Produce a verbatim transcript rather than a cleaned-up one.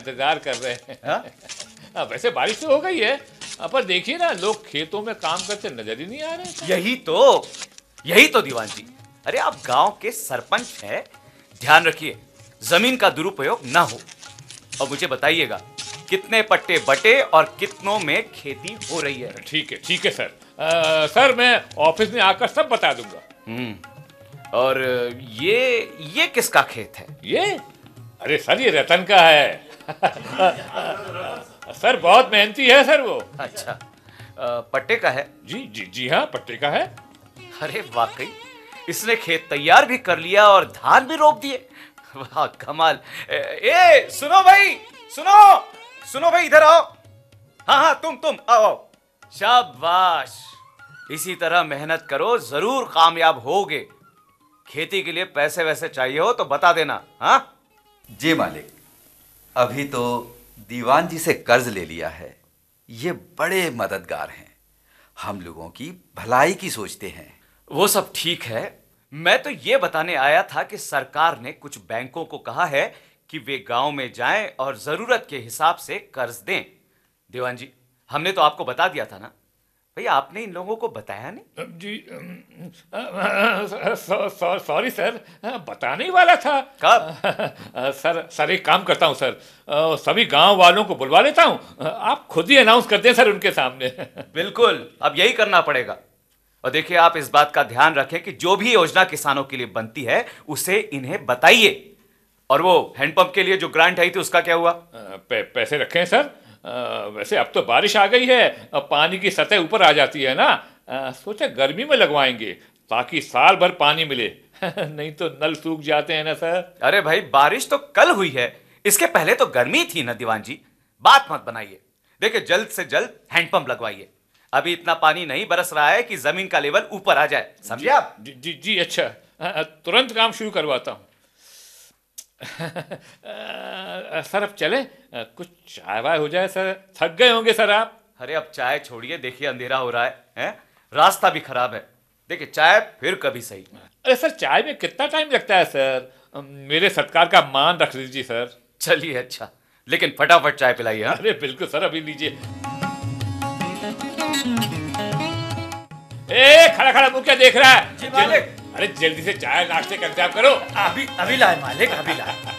इंतजार कर रहे हैं। हाँ? वैसे बारिश तो हो गई है, पर देखिए ना, लोग खेतों में काम करते नजर ही नहीं आ रहे। यही तो यही तो दीवान जी, अरे आप गांव के सरपंच हैं, ध्यान रखिए जमीन का दुरुपयोग ना हो। और मुझे बताइएगा कितने पट्टे बटे और कितनों में खेती हो रही है। ठीक है ठीक है सर। आ, सर मैं ऑफिस में आकर सब बता दूंगा। हम्म और ये ये किसका खेत है? ये अरे सर ये रतन का है। सर बहुत मेहनती है सर वो। अच्छा, आ, पट्टे का है? जी जी जी हाँ, पट्टे का है। अरे वाकई इसने खेत तैयार भी कर लिया और धान भी रोप दिए। वाह कमाल। ए, ए सुनो भाई, सुनो सुनो भाई, इधर आओ। हाँ हाँ तुम तुम आओ आओ। शाबाश, इसी तरह मेहनत करो, जरूर कामयाब होगे। खेती के लिए पैसे वैसे चाहिए हो तो बता देना। हाँ जी मालिक, अभी तो दीवान जी से कर्ज ले लिया है। ये बड़े मददगार हैं, हम लोगों की भलाई की सोचते हैं। वो सब ठीक है, मैं तो ये बताने आया था कि सरकार ने कुछ बैंकों को कहा है कि वे गांव में जाएं और जरूरत के हिसाब से कर्ज दें। दीवान जी, हमने तो आपको बता दिया था ना भैया, आपने इन लोगों को बताया नहीं? जी सॉरी सर, बताने ही वाला था। कब? सर सर एक काम करता हूँ सर, सभी गांव वालों को बुलवा लेता हूँ, आप खुद ही अनाउंस करते हैं सर उनके सामने। बिल्कुल, अब यही करना पड़ेगा। और देखिए आप इस बात का ध्यान रखें कि जो भी योजना किसानों के लिए बनती है उसे इन्हें बताइए। और वो हैंडपंप के लिए जो ग्रांट आई थी उसका क्या हुआ? पै, पैसे रखे हैं सर। आ, वैसे अब तो बारिश आ गई है, अब पानी की सतह ऊपर आ जाती है ना, आ, सोचा गर्मी में लगवाएंगे ताकि साल भर पानी मिले। नहीं तो नल सूख जाते हैं ना सर। अरे भाई बारिश तो कल हुई है, इसके पहले तो गर्मी थी ना दीवान जी, बात मत बनाइए। देखिए जल्द से जल्द हैंडपंप लगवाइए, अभी इतना पानी नहीं बरस रहा है कि जमीन का लेवल ऊपर आ जाए, समझे आप? जी जी जी अच्छा, तुरंत काम शुरू करवाता हूँ। सर अब चले, कुछ चाय वाय हो जाए सर, थक गए होंगे सर आप। अरे अब चाय छोड़िए, देखिए अंधेरा हो रहा है, हैं? रास्ता भी खराब है, देखिए चाय फिर कभी सही। अरे सर चाय में कितना टाइम लगता है सर, मेरे सत्कार का मान रख लीजिए सर। चलिए अच्छा, लेकिन फटाफट चाय पिलाइए। हाँ अरे बिल्कुल सर, अभी लीजिए। ए खड़ा खड़ा मुंह क्या देख रहा है? जी मालिक। अरे जल्दी से चाय नाश्ते का इंतजाम करो। अभी अभी लाए मालिक, अभी लाए।